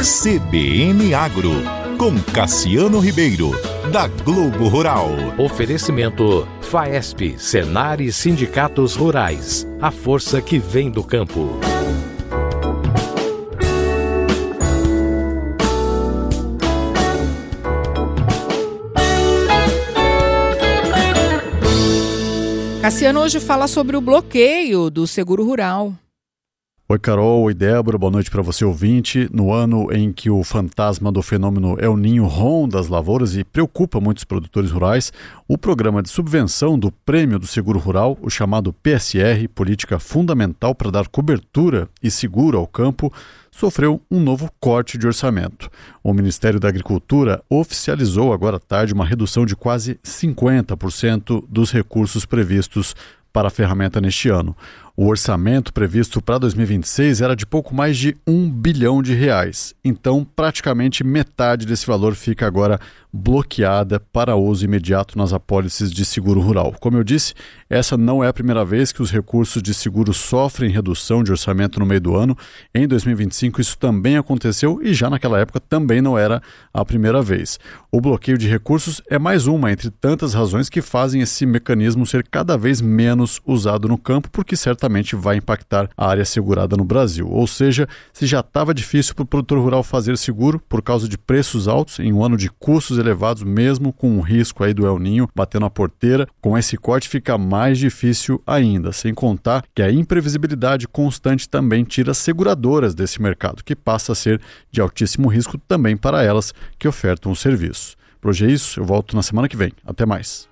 CBN Agro, com Cassiano Ribeiro, da Globo Rural. Oferecimento FAESP, Senar e Sindicatos Rurais. A força que vem do campo. Cassiano hoje fala sobre o bloqueio do seguro rural. Oi, Carol. Oi, Débora. Boa noite para você, ouvinte. No ano em que o fantasma do fenômeno El Niño ronda as lavouras e preocupa muitos produtores rurais, o programa de subvenção do Prêmio do Seguro Rural, o chamado PSR, política fundamental para dar cobertura e seguro ao campo, sofreu um novo corte de orçamento. O Ministério da Agricultura oficializou agora à tarde uma redução de quase 50% dos recursos previstos para a ferramenta neste ano. O orçamento previsto para 2026 era de pouco mais de R$1 bilhão. Então, praticamente metade desse valor fica agora bloqueada para uso imediato nas apólices de seguro rural. Como eu disse, essa não é a primeira vez que os recursos de seguro sofrem redução de orçamento no meio do ano. Em 2025 isso também aconteceu e já naquela época também não era a primeira vez. O bloqueio de recursos é mais uma entre tantas razões que fazem esse mecanismo ser cada vez menos usado no campo, porque certamente vai impactar a área segurada no Brasil. Ou seja, se já estava difícil para o produtor rural fazer seguro por causa de preços altos em um ano de custos elevados, mesmo com o risco aí do El Niño batendo a porteira, com esse corte fica mais difícil ainda, sem contar que a imprevisibilidade constante também tira as seguradoras desse mercado, que passa a ser de altíssimo risco também para elas que ofertam o serviço. Por hoje é isso, eu volto na semana que vem. Até mais.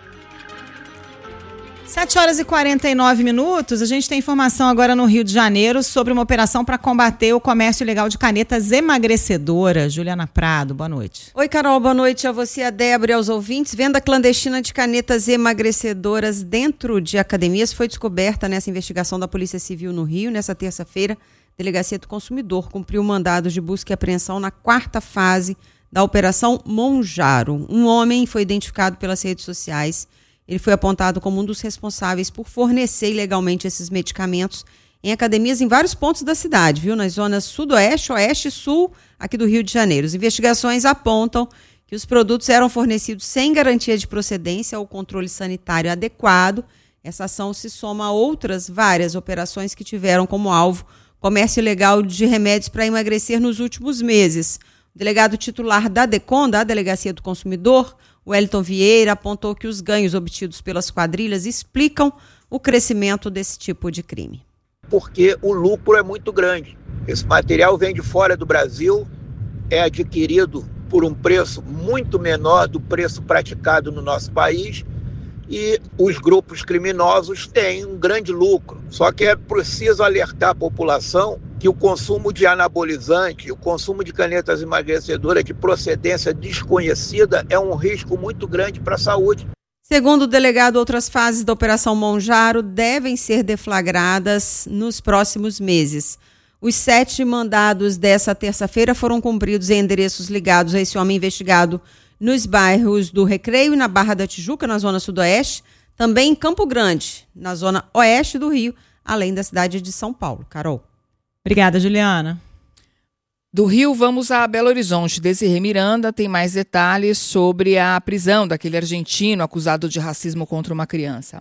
7h49, a gente tem informação agora no Rio de Janeiro sobre uma operação para combater o comércio ilegal de canetas emagrecedoras. Juliana Prado, boa noite. Oi, Carol, boa noite a você, a Débora e aos ouvintes. Venda clandestina de canetas emagrecedoras dentro de academias foi descoberta nessa investigação da Polícia Civil no Rio. Nessa terça-feira, a Delegacia do Consumidor cumpriu mandados de busca e apreensão na 4ª fase da Operação Monjaro. Um homem foi identificado pelas redes sociais. Ele foi apontado como um dos responsáveis por fornecer ilegalmente esses medicamentos em academias em vários pontos da cidade, viu? Nas zonas sudoeste, oeste e sul aqui do Rio de Janeiro. As investigações apontam que os produtos eram fornecidos sem garantia de procedência ou controle sanitário adequado. Essa ação se soma a outras várias operações que tiveram como alvo comércio ilegal de remédios para emagrecer nos últimos meses. O delegado titular da DECON, da Delegacia do Consumidor, Wellington Vieira, apontou que os ganhos obtidos pelas quadrilhas explicam o crescimento desse tipo de crime. Porque o lucro é muito grande. Esse material vem de fora do Brasil, é adquirido por um preço muito menor do preço praticado no nosso país e os grupos criminosos têm um grande lucro. Só que é preciso alertar a população que o consumo de anabolizante, o consumo de canetas emagrecedoras de procedência desconhecida é um risco muito grande para a saúde. Segundo o delegado, outras fases da Operação Monjaro devem ser deflagradas nos próximos meses. Os 7 mandados dessa terça-feira foram cumpridos em endereços ligados a esse homem investigado nos bairros do Recreio e na Barra da Tijuca, na zona sudoeste, também em Campo Grande, na zona oeste do Rio, além da cidade de São Paulo. Carol. Obrigada, Juliana. Do Rio, vamos a Belo Horizonte. Desirê Miranda tem mais detalhes sobre a prisão daquele argentino acusado de racismo contra uma criança.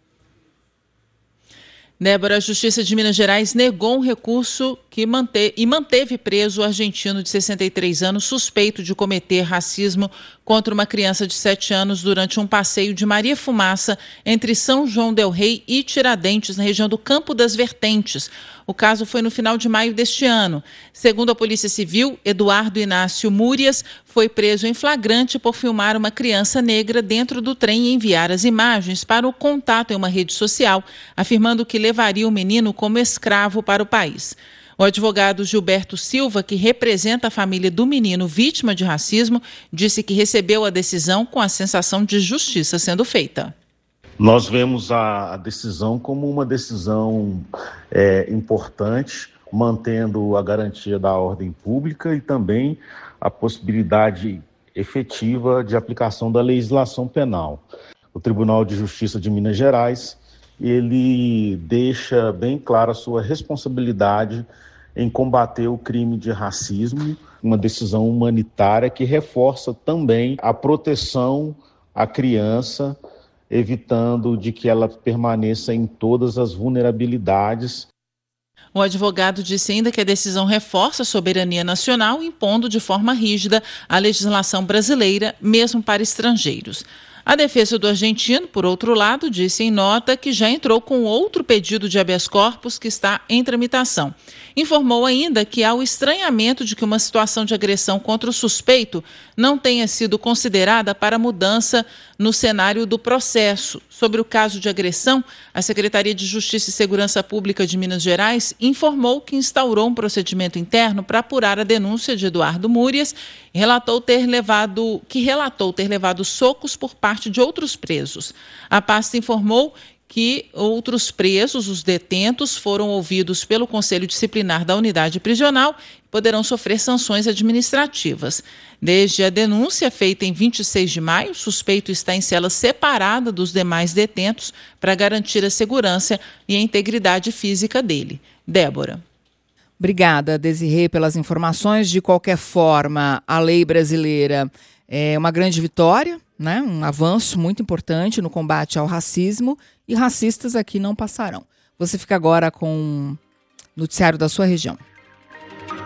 Débora, a Justiça de Minas Gerais negou um recurso que manteve preso o argentino de 63 anos suspeito de cometer racismo contra uma criança de 7 anos durante um passeio de Maria Fumaça entre São João del Rei e Tiradentes, na região do Campo das Vertentes. O caso foi no final de maio deste ano. Segundo a Polícia Civil, Eduardo Inácio Múrias foi preso em flagrante por filmar uma criança negra dentro do trem e enviar as imagens para o contato em uma rede social, afirmando que levaria o menino como escravo para o país. O advogado Gilberto Silva, que representa a família do menino vítima de racismo, disse que recebeu a decisão com a sensação de justiça sendo feita. Nós vemos a decisão como uma decisão importante, mantendo a garantia da ordem pública e também a possibilidade efetiva de aplicação da legislação penal. O Tribunal de Justiça de Minas Gerais, ele deixa bem clara a sua responsabilidade em combater o crime de racismo, uma decisão humanitária que reforça também a proteção à criança, evitando de que ela permaneça em todas as vulnerabilidades. O advogado disse ainda que a decisão reforça a soberania nacional, impondo de forma rígida a legislação brasileira, mesmo para estrangeiros. A defesa do argentino, por outro lado, disse em nota que já entrou com outro pedido de habeas corpus que está em tramitação. Informou ainda que há o estranhamento de que uma situação de agressão contra o suspeito não tenha sido considerada para mudança no cenário do processo. Sobre o caso de agressão, a Secretaria de Justiça e Segurança Pública de Minas Gerais informou que instaurou um procedimento interno para apurar a denúncia de Eduardo Múrias e relatou ter levado socos por parte de outros presos. A pasta informou que outros presos, os detentos, foram ouvidos pelo Conselho Disciplinar da Unidade Prisional e poderão sofrer sanções administrativas. Desde a denúncia feita em 26 de maio, o suspeito está em cela separada dos demais detentos para garantir a segurança e a integridade física dele. Débora. Obrigada, Desirê, pelas informações. De qualquer forma, a lei brasileira é uma grande vitória, né? Um avanço muito importante no combate ao racismo, e racistas aqui não passarão. Você fica agora com o noticiário da sua região.